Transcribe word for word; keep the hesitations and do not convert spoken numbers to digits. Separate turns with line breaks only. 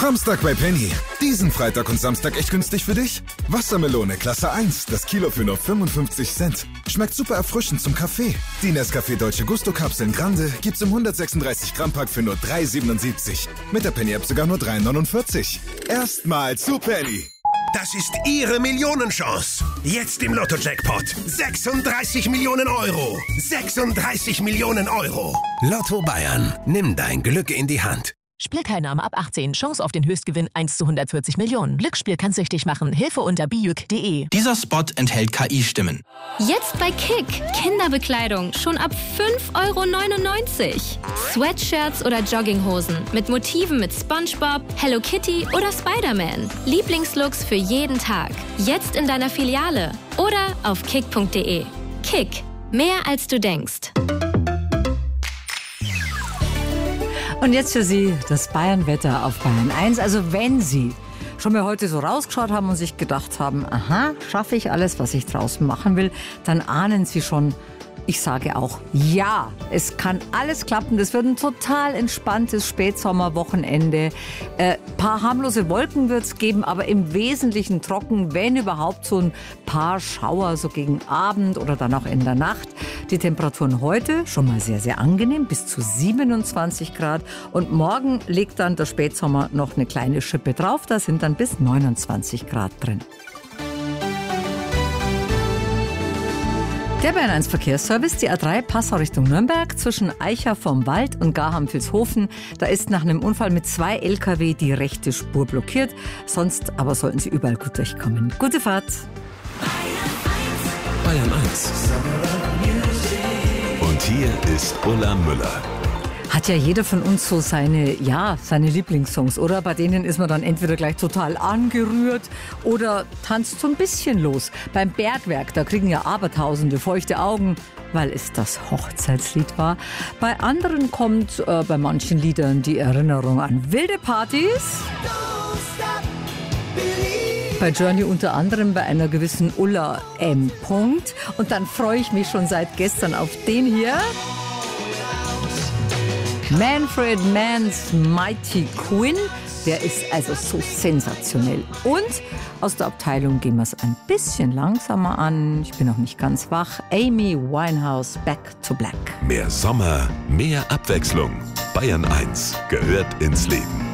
Samstag bei Penny. Diesen Freitag und Samstag echt günstig für dich? Wassermelone Klasse eins, das Kilo für nur fünfundfünfzig Cent. Schmeckt super erfrischend zum Kaffee. Die Nescafé Dolce Gusto Kapseln Grande gibt's im hundertsechsunddreißig Gramm Pack für nur drei siebenundsiebzig. Mit der Penny-App sogar nur drei neunundvierzig. Erstmal zu Penny.
Das ist Ihre Millionenchance. Jetzt im Lotto-Jackpot. sechsunddreißig Millionen Euro. sechsunddreißig Millionen Euro. Lotto Bayern. Nimm dein Glück in die Hand.
Spielteilnahme ab achtzehn. Chance auf den Höchstgewinn eins zu hundertvierzig Millionen. Glücksspiel kann süchtig machen. Hilfe unter bijuk punkt de.
Dieser Spot enthält K I-Stimmen.
Jetzt bei Kick. Kinderbekleidung schon ab fünf Euro neunundneunzig. Sweatshirts oder Jogginghosen mit Motiven mit SpongeBob, Hello Kitty oder Spider-Man. Lieblingslooks für jeden Tag. Jetzt in deiner Filiale oder auf kick punkt de. Kick. Mehr als du denkst.
Und jetzt für Sie das Bayern-Wetter auf Bayern eins. Also wenn Sie schon mal heute so rausgeschaut haben und sich gedacht haben, aha, schaffe ich alles, was ich draußen machen will, dann ahnen Sie schon, ich sage auch ja, es kann alles klappen. Das wird ein total entspanntes Spätsommerwochenende. Äh, paar harmlose Wolken wird es geben, aber im Wesentlichen trocken, wenn überhaupt so ein paar Schauer so gegen Abend oder dann auch in der Nacht. Die Temperaturen heute schon mal sehr, sehr angenehm, bis zu siebenundzwanzig Grad. Und morgen legt dann der Spätsommer noch eine kleine Schippe drauf. Da sind dann bis neunundzwanzig Grad drin. Der Bayern eins Verkehrsservice, die A drei Passau Richtung Nürnberg zwischen Eicher vom Wald und Garham-Vilshofen. Da ist nach einem Unfall mit zwei L K W die rechte Spur blockiert. Sonst aber sollten Sie überall gut durchkommen. Gute Fahrt.
Bayern eins.
Und hier ist Ulla Müller.
Hat ja jeder von uns so seine, ja, seine Lieblingssongs, oder? Bei denen ist man dann entweder gleich total angerührt oder tanzt so ein bisschen los. Beim Bergwerk, da kriegen ja Abertausende feuchte Augen, weil es das Hochzeitslied war. Bei anderen kommt äh, bei manchen Liedern die Erinnerung an wilde Partys. Bei Journey unter anderem bei einer gewissen Ulla M. Punkt. Und dann freue ich mich schon seit gestern auf den hier. Manfred Mann's Mighty Quinn, der ist also so sensationell. Und aus der Abteilung gehen wir es ein bisschen langsamer an. Ich bin noch nicht ganz wach. Amy Winehouse, Back to Black.
Mehr Sommer, mehr Abwechslung. Bayern eins gehört ins Leben.